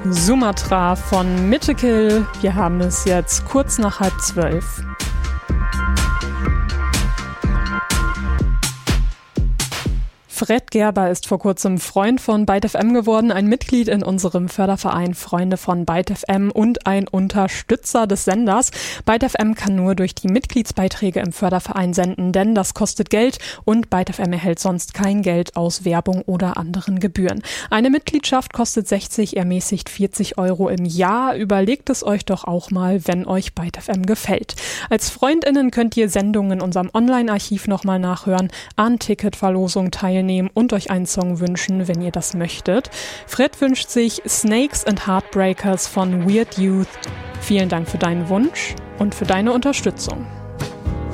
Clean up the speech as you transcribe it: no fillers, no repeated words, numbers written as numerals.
Sumatra von Mythical. Wir haben es jetzt kurz nach 11:30. Fred Gerber ist vor kurzem Freund von Byte FM geworden, ein Mitglied in unserem Förderverein Freunde von Byte FM und ein Unterstützer des Senders. Byte FM kann nur durch die Mitgliedsbeiträge im Förderverein senden, denn das kostet Geld und Byte FM erhält sonst kein Geld aus Werbung oder anderen Gebühren. Eine Mitgliedschaft kostet 60, ermäßigt 40 € im Jahr. Überlegt es euch doch auch mal, wenn euch Byte FM gefällt. Als FreundInnen könnt ihr Sendungen in unserem Online-Archiv nochmal nachhören, an Ticketverlosung teilnehmen und euch einen Song wünschen, wenn ihr das möchtet. Fred wünscht sich Snakes and Heartbreakers von Weird Youth. Vielen Dank für deinen Wunsch und für deine Unterstützung.